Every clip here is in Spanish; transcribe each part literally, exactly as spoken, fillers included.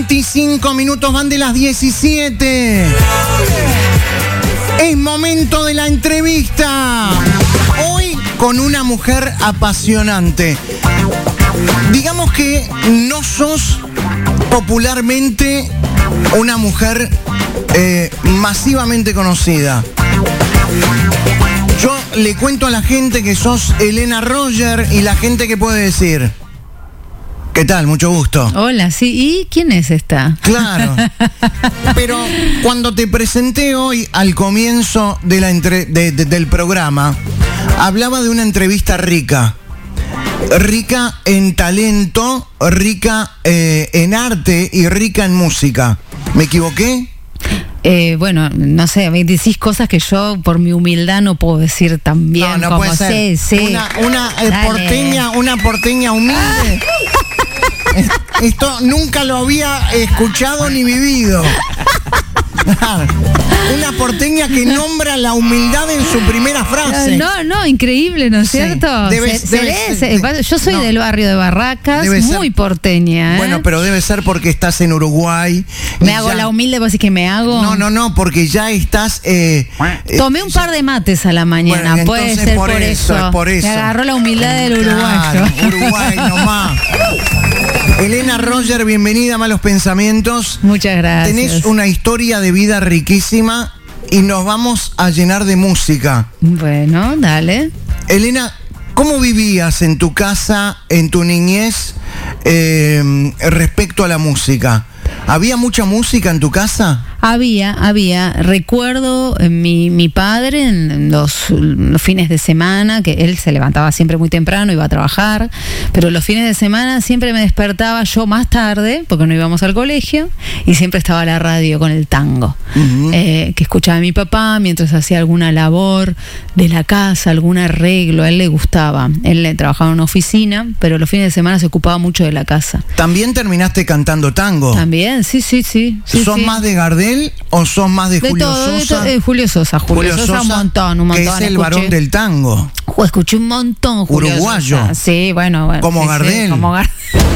veinticinco minutos, van de las diecisiete. Es momento de la entrevista. Hoy con una mujer apasionante. Digamos que no sos popularmente una mujer eh, masivamente conocida. Yo le cuento a la gente que sos Elena Roger y la gente que puede decir: ¿qué tal? Mucho gusto. Hola, sí. ¿Y quién es esta? Claro. Pero cuando te presenté hoy al comienzo de la entre, de, de, del programa, hablaba de una entrevista rica. Rica en talento, rica eh, en arte y rica en música. ¿Me equivoqué? Eh, bueno, no sé, me decís cosas que yo por mi humildad no puedo decir tan bien. No, no como puede ser. sé, sí. Una, una eh, porteña, una porteña humilde. Esto nunca lo había escuchado ni vivido. Una porteña que nombra la humildad en su primera frase. No, no, increíble, ¿no es Sí, cierto? debes- Se- debes- seré- se- yo soy no. del barrio de Barracas, Debe ser- muy porteña, ¿eh? Bueno, pero debe ser porque estás en Uruguay. Me y hago ya- la humilde, vos decís que me hago. No, no, no, porque ya estás... Eh, eh, Tomé un par de mates a la mañana, Bueno, puede entonces ser por por, eso, eso. es por eso. Me agarró la humildad del uruguayo. Claro, Uruguay nomás. Elena Roger, bienvenida a Malos Pensamientos. Muchas gracias. Tenés una historia de vida riquísima y nos vamos a llenar de música. Bueno, dale. Elena, ¿cómo vivías en tu casa, en tu niñez, eh, respecto a la música? ¿Había mucha música en tu casa? Había, había. Recuerdo eh, mi, mi padre en los, los fines de semana, que él se levantaba siempre muy temprano, iba a trabajar, pero los fines de semana siempre me despertaba yo más tarde, porque no íbamos al colegio, y siempre estaba la radio con el tango, Uh-huh. eh, que escuchaba mi papá mientras hacía alguna labor de la casa, algún arreglo, a él le gustaba. Él le trabajaba en una oficina, pero los fines de semana se ocupaba mucho de la casa. ¿También terminaste cantando tango? También, sí, sí, sí. sí ¿Sos sí. más de Gardel o sos más de, De Julio todo, de Sosa? to- eh, Julio Sosa, Julio, Sosa, un montón, un montón. Que es el escuché. varón del tango. Ju- Escuché un montón, Julio Uruguayo. Sosa. Sí, bueno, bueno. Como sí, sí, Gardel. como Gardel.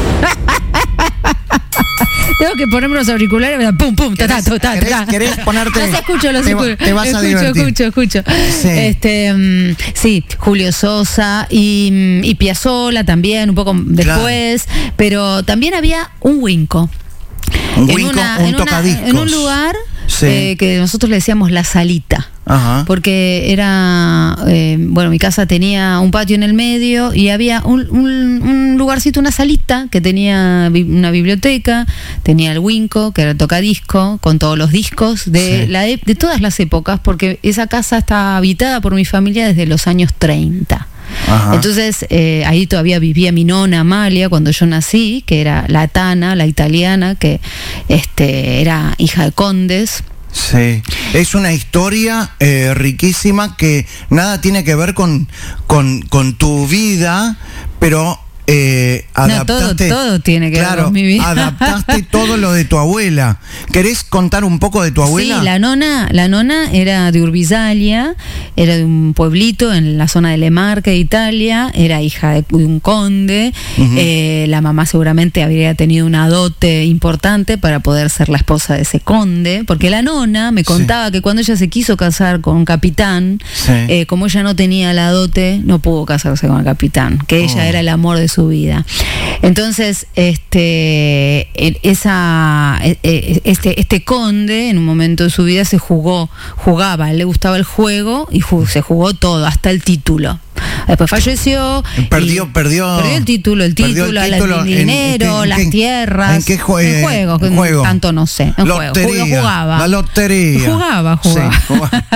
Tengo que ponerme los auriculares, ¿verdad? Pum, pum, ta, ta, ta, ta, ¿Querés- ta. querés ponerte- Los escucho, los te va- escucho. te vas a escucho, divertir. escucho, escucho. Sí. Este, mm, sí, Julio Sosa y, mm, y Piazzolla también, un poco después. Pero también había un Winco. Un En Winco, una- un en una- tocadiscos. en un lugar Sí. eh, que nosotros le decíamos La Salita. Ajá. Porque era, eh, bueno, mi casa tenía un patio en el medio y había un, un- un lugarcito, una salita que tenía bi- una biblioteca, tenía el Winco, que era el tocadisco, con todos los discos de, Sí. la, e- de todas las épocas, porque esa casa está habitada por mi familia desde los años treinta. Ajá. Entonces, eh, ahí todavía vivía mi nona Amalia cuando yo nací, que era la Tana, la italiana, que este, era hija de condes. Sí, es una historia eh, riquísima que nada tiene que ver con, con, con tu vida, pero eh, adaptaste... todo- todo tiene que ver claro, con mi vida. adaptaste todo lo de tu abuela. ¿Querés contar un poco de tu abuela? Sí, la nona, la nona era de Urbizalia, era de un pueblito en la zona de Le Marche de Italia, era hija de, de un conde. Ujú. eh, la mamá seguramente habría tenido una dote importante para poder ser la esposa de ese conde, porque la nona me contaba que cuando ella se quiso casar con un capitán, Sí. eh, como ella no tenía la dote, no pudo casarse con el capitán, que ella Oh. era el amor de su vida. Entonces, este, el- esa, e- e- este, este conde, en un momento de su vida se jugó, jugaba, a él le gustaba el juego y ju- se jugó todo, hasta el título. Después falleció. Perdió, y- perdió. perdió el título, el perdió título, el la- título el en- dinero, en qué- las en- tierras. ¿En qué jue- en juego, en juego? tanto no sé. En Lotería, juego. Jugaba. la lotería. Jugaba, jugaba. Sí, jugaba.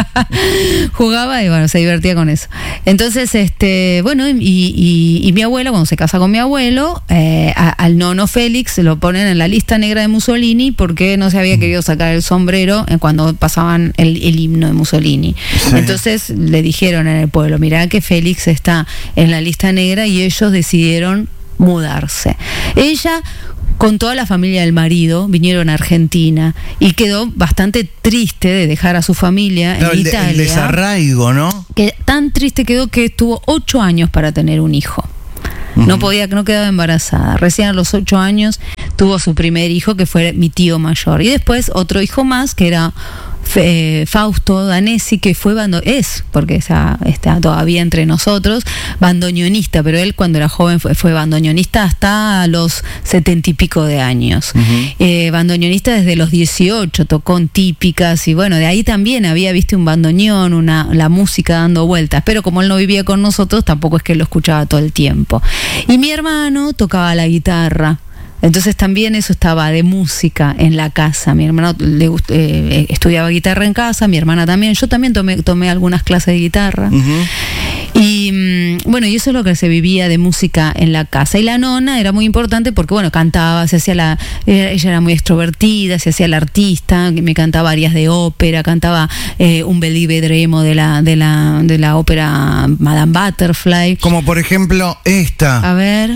Jugaba y bueno, se divertía con eso. Entonces, este, bueno, y, y- y mi abuela, cuando se casa con mi abuelo, eh, a- al nono Félix lo ponen en la lista negra de Mussolini porque no se había querido sacar el sombrero eh, cuando pasaban el, el himno de Mussolini. Sí. Entonces le dijeron en el pueblo, mirá que Félix está en la lista negra, y ellos decidieron mudarse. Ella con toda la familia del marido vinieron a Argentina y quedó bastante triste de dejar a su familia Claro, en el, de- Italia. el desarraigo, ¿no? Que tan triste quedó que estuvo ocho años para tener un hijo. Uh-huh. No podía, no quedaba embarazada. Recién a los ocho años tuvo su primer hijo, que fue mi tío mayor. Y después otro hijo más, que era eh, Fausto Danesi, que fue bando es, porque está, está todavía entre nosotros, bandoneonista, pero él cuando era joven fue, fue bandoneonista hasta los setenta y pico de años. Uh-huh. Eh, bandoneonista desde los dieciocho, tocó en típicas, y bueno, de ahí también había visto un bandoneón, una, la música dando vueltas, pero como él no vivía con nosotros, tampoco es que lo escuchaba todo el tiempo. Y mi hermano tocaba la guitarra. Entonces también eso estaba de música en la casa. Mi hermano le gust- eh, estudiaba guitarra en casa, mi hermana también. Yo también tomé, tomé algunas clases de guitarra. Uh-huh. Y bueno, y eso es lo que se vivía de música en la casa. Y la nona era muy importante porque, bueno, cantaba, se hacía la, ella era muy extrovertida, se hacía la artista, me cantaba arias de ópera, cantaba eh, un Bel Vedremo de la, de la, de la ópera Madame Butterfly. Como por ejemplo esta. A ver.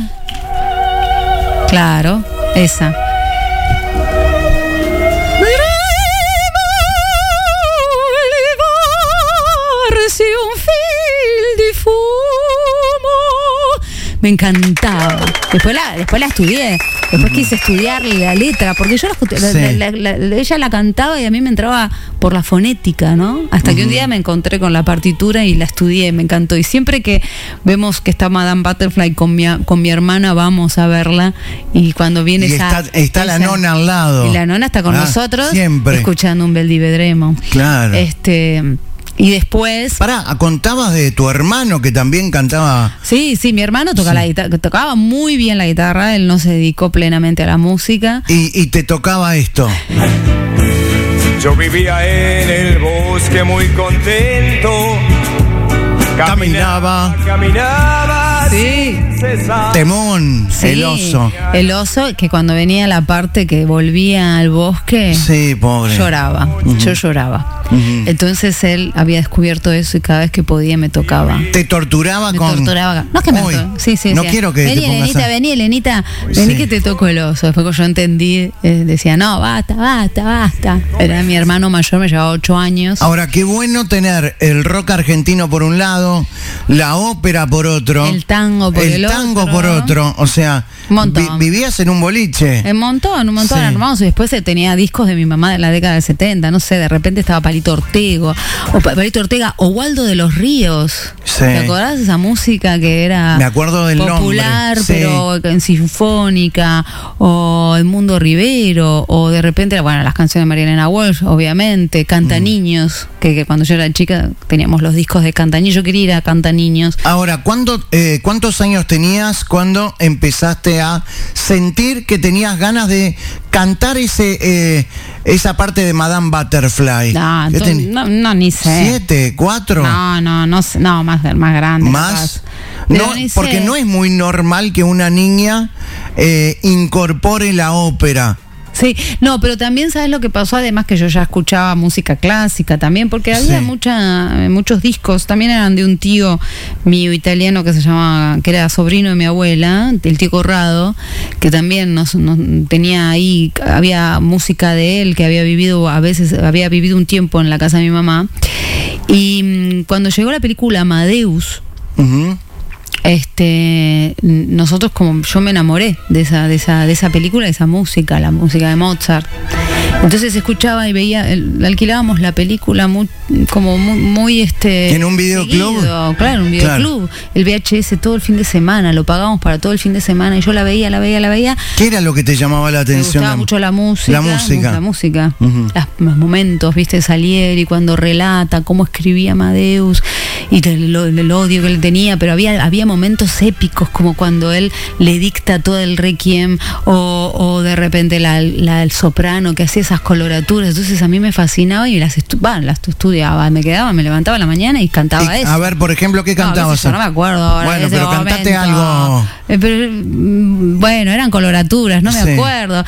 Claro, esa. Me encantaba. Después la, después la estudié. Después uh-huh. quise estudiar la letra, porque yo la, sí. la, la, la, ella la cantaba y a mí me entraba por la fonética, ¿no? Hasta uh-huh. que un día me encontré con la partitura y la estudié, me encantó. Y siempre que vemos que está Madame Butterfly con mi, con mi hermana, vamos a verla. Y cuando viene y esa... Está, está esa, la nona al lado. Y la nona está con ah, nosotros, siempre. Escuchando un Bel Vedremo. Claro. Este... Y después... Pará, contabas de tu hermano que también cantaba. Sí, sí, mi hermano toca sí. la guitarra, tocaba muy bien la guitarra, él no se dedicó plenamente a la música. Y, y te tocaba esto. Yo vivía en el bosque muy contento. Caminaba. Caminaba. Sí. Temón, sí, el oso. El oso, que cuando venía la parte que volvía al bosque, sí, pobre. Lloraba, uh-huh. yo lloraba. Uh-huh. Entonces él había descubierto eso y cada vez que podía me tocaba. ¿Te torturaba me con...? torturaba. No es que me Uy, to- sí, sí, no sí. quiero que vení, te pongas Elenita, a... vení, Elenita, vení sí. que te toco el oso. Después cuando yo entendí, eh, decía, no, basta, basta, basta. Era mi hermano mayor, me llevaba ocho años. Ahora, qué bueno tener el rock argentino por un lado, la ópera por otro. El tango por el, el otro. El tango por otro, o sea, vi, vivías en un boliche. Un montón, un montón, sí. hermanos. Y después tenía discos de mi mamá de la década del setenta, no sé, de repente estaba Palito Ortega, o Palito Ortega, o Waldo de los Ríos. Sí. ¿Te acordás de esa música que era Me acuerdo del popular, nombre, pero sí. en sinfónica, o El Mundo Rivero, o de repente, bueno, las canciones de María Elena Walsh, obviamente, Canta mm. Niños, que, que cuando yo era chica teníamos los discos de Canta Niños, yo quería ir a Canta Niños. Ahora, ¿cuándo, eh, ¿cuántos años tenías cuando empezaste a sentir que tenías ganas de cantar ese eh, esa parte de Madame Butterfly? No, tú, ten... no, no, ni sé. ¿Siete? ¿Cuatro? No, no, no, no más, más grande. ¿Más? No, porque no es muy normal que una niña eh, incorpore la ópera. Sí, no, pero también sabes lo que pasó, además que yo ya escuchaba música clásica también, porque había sí. mucha, muchos discos, también eran de un tío mío italiano que se llamaba, que era sobrino de mi abuela, el tío Corrado, que también nos, nos tenía ahí, había música de él, que había vivido, a veces había vivido un tiempo en la casa de mi mamá, y cuando llegó la película Amadeus, uh-huh. Este, nosotros como yo me enamoré de esa, de esa, de esa película, de esa música, la música de Mozart. Entonces escuchaba y veía, el, alquilábamos la película muy, como muy, muy este. ¿En un videoclub? Seguido, claro, un videoclub. Claro. El V H S todo el fin de semana, lo pagábamos para todo el fin de semana y yo la veía, la veía, la veía. ¿Qué era lo que te llamaba la atención? Me gustaba mucho la música. La música. La música. Uh-huh. Las, los momentos, viste, Salieri cuando relata cómo escribía Amadeus y el, el, el odio que él tenía, pero había, había momentos épicos como cuando él le dicta todo el requiem o, o de repente la, la, el soprano que hacía esas coloraturas. Entonces a mí me fascinaba y las, estu- bah, las estudiaba, me quedaba, me levantaba a la mañana y cantaba y, eso. A ver, por ejemplo, ¿qué cantabas? No, no me acuerdo ahora. Bueno, pero momento. cantate algo. Eh, pero, bueno, eran coloraturas, no me sí. acuerdo.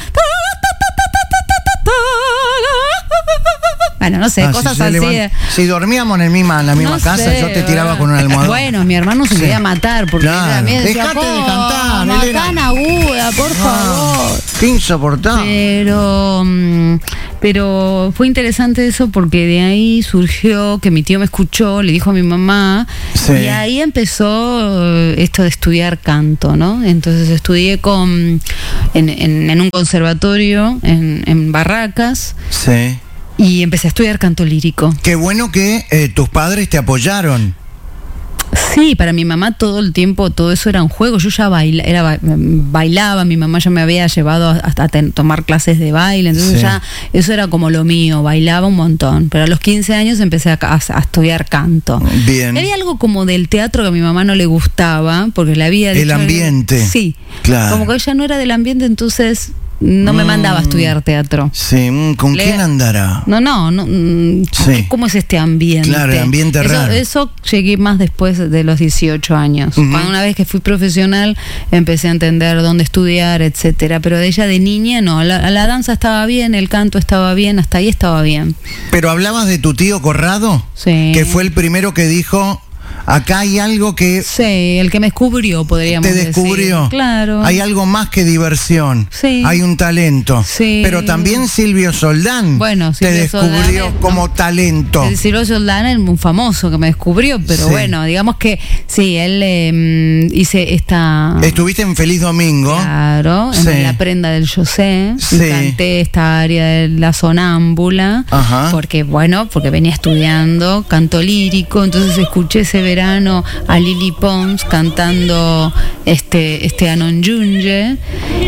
Bueno, no sé, ah, cosas si así. Levant... Si dormíamos en, el misma, en la misma no casa, sé, yo te tiraba con un almohadón. Bueno, mi hermano se sí. quería matar porque claro. también decía, dejate de cantar, Macana aguda, por ah. favor. Qué insoportable. Pero, mm, pero fue interesante eso porque de ahí surgió que mi tío me escuchó, le dijo a mi mamá, Sí. y ahí empezó eh, esto de estudiar canto, ¿no? Entonces estudié con en, en, en un conservatorio en, en Barracas Sí. y empecé a estudiar canto lírico. Qué bueno que eh, tus padres te apoyaron. Sí, para mi mamá todo el tiempo todo eso era un juego. Yo ya baila, era, ba- bailaba, mi mamá ya me había llevado hasta a ten- tomar clases de baile, entonces Sí. ya eso era como lo mío, bailaba un montón. Pero a los quince años empecé a, a- a estudiar canto. Bien. Había algo como del teatro que a mi mamá no le gustaba, porque le había El dicho- ambiente. Sí, Claro. como que ella no era del ambiente, entonces no me Mm. mandaba a estudiar teatro. Sí, mm, ¿con Le- quién andará? No, no, no. mm, Sí. ¿Cómo es este ambiente? Claro, el ambiente eso, raro. Eso llegué más después de los dieciocho años. Ujú. Cuando una vez que fui profesional empecé a entender dónde estudiar, etcétera. Pero de ella de niña no. La, la danza estaba bien, el canto estaba bien, hasta ahí estaba bien. Pero hablabas de tu tío Corrado, Sí. que fue el primero que dijo, acá hay algo que Sí, el que me descubrió, podríamos te decir. descubrió. Claro. Hay algo más que diversión. Sí. Hay un talento. Sí. Pero también Silvio Soldán Bueno, te Silvio descubrió Soldán es- como talento. El Silvio Soldán es un famoso que me descubrió, pero Sí. bueno, digamos que sí, él eh, hice esta... Estuviste en Feliz Domingo. Claro, en Sí. La Prenda del José, Sí. canté esta área de la sonámbula, Ajá. porque bueno, porque venía estudiando canto lírico, entonces escuché ese verano a Lily Pons cantando este este Anon Yunye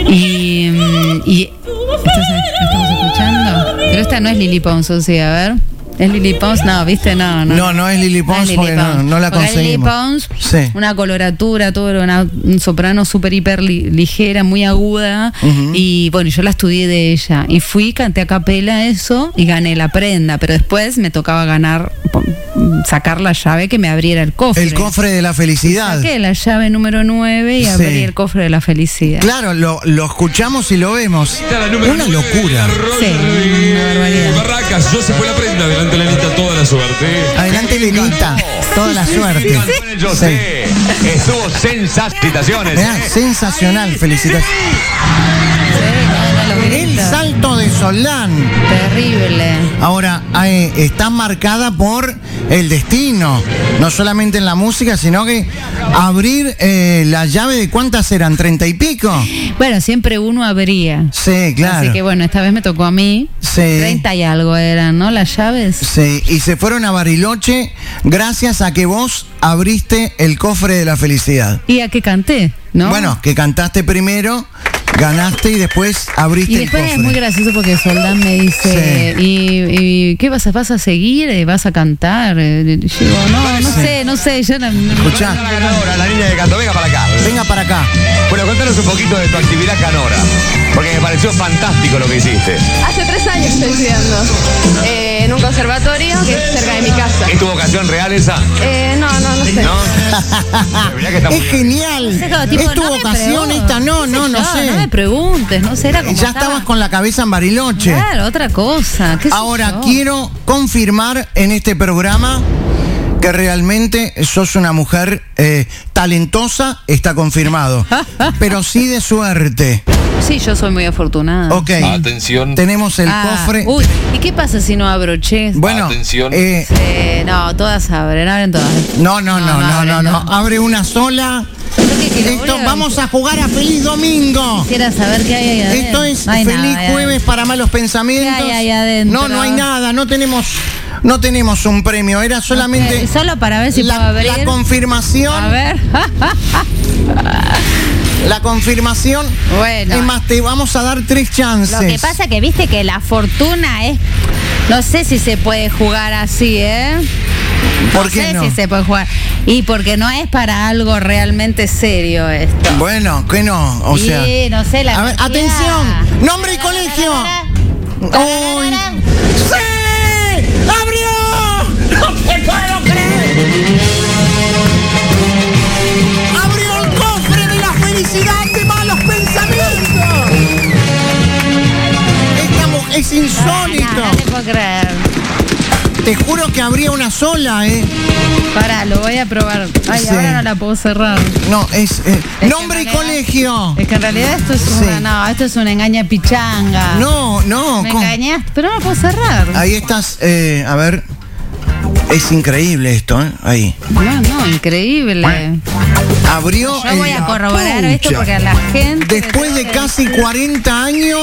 y, mm, y ¿esto se- ¿lo estamos escuchando? Pero esta no es Lily Pons, o sea, a ver. ¿Es Lily Pons? No, ¿viste? No, no. No, no es Lily Pons es Lily porque no- Pons. no la Porque Lily conseguimos. Pons, Sí. una coloratura, todo era una un soprano súper hiper li- ligera, muy aguda. Ujú. Y bueno, yo la estudié de ella. Y fui, canté a capela eso y gané la prenda. Pero después me tocaba ganar, po- sacar la llave que me abriera el cofre. El cofre de la felicidad. Saqué la llave número nueve y Sí. abrí el cofre de la felicidad. Claro, lo, lo escuchamos y lo vemos. Una locura. Sí, una barbaridad. Barracas, yo se fue la prenda, delante de la lista toda la suerte. Adelante, Lenita. Toda la suerte. Yo Sí. sé, estuvo sensacional. Felicitaciones. Mirá, sensacional, felicitaciones. Sí, no, no, los El gritos. salto de Soldán. Terrible. Ahora, eh, está marcada por el destino, no solamente en la música, sino que abrir eh, la llave de cuántas eran, treinta y pico. Bueno, siempre uno abría. Sí, claro. Así que bueno, esta vez me tocó a mí. Sí. treinta y algo eran, ¿no? Las llaves. Sí, y se fueron a Bariloche gracias a que vos abriste el cofre de la felicidad. Y a que canté, ¿no? Bueno, que cantaste primero, ganaste y después abriste Y después el es cofre. muy gracioso porque Soldán me dice, ¿y, y qué vas a, vas a seguir? Eh, ¿Vas a cantar? Eh, y digo, no, no Sí. sé, no sé. Yo no, no- Escuchá, La Canora, la niña de canto, venga para acá. venga para acá. Bueno, contanos un poquito de tu actividad canora, porque me pareció fantástico lo que hiciste. Hace tres años estoy estudiando eh, en un conservatorio que es cerca de mi casa. ¿Es tu vocación real esa? Eh, no, no, no sé. ¿No? Mirá que está muy Es bien. genial. O sea, como tipo, Es tu no me vocación preguntes, esta, no, qué no, no yo, sé. No me preguntes, no sé, era como Ya estaba. estabas con la cabeza en Bariloche. Claro, otra cosa. ¿qué sé Ahora yo? quiero confirmar en este programa que realmente sos una mujer eh, talentosa, está confirmado, pero sí de suerte. Sí, yo soy muy afortunada. Ok, Atención. tenemos el Ah, cofre. Uy, ¿y qué pasa si no abro, che? Bueno, Atención. eh, Sí, no, todas abren, abren todas. no, no, no, no, no, abren no, todas. abre una sola. Yo qué quiero, Esto, voy a- vamos a jugar a Feliz Domingo. Quisiera saber qué hay ahí adentro. Esto es No hay Feliz nada ahí Jueves para Malos Pensamientos. ¿Qué hay ahí adentro? No, no hay nada, no tenemos, no tenemos un premio, era solamente Eh, solo para ver si puedo la, abrir. la confirmación. A ver. La confirmación. Bueno. Es más, te vamos a dar tres chances. Lo que pasa que viste que la fortuna es. No sé si se puede jugar así, ¿eh? ¿Por no qué sé no? si se puede jugar. Y porque no es para algo realmente serio esto. Bueno, que no, o sea. Sí, no sé, la A ver, cantidad. atención, nombre y colegio. Uy. ¡Sí! ¡Abrió! ¡No te puedo creer! ¡Abrió el cofre de la felicidad de Malos Pensamientos! Esta mu- es insólito. No, no te puedo creer. te juro que habría una sola, ¿eh? Pará, lo voy a probar. Ay, Sí. ahora no la puedo cerrar. No, es... eh, que nombre en y realidad- colegio. Es que en realidad esto es Sí. una, no, esto es una engaña pichanga. No, no. Me ¿cómo? engañaste, pero no la puedo cerrar. Ahí estás, eh, a ver. Es increíble esto, ¿eh? Ahí. No, no, increíble. Abrió Yo voy el- a corroborar esto Pucha. porque a la gente. le Después tengo de que casi decir- cuarenta años.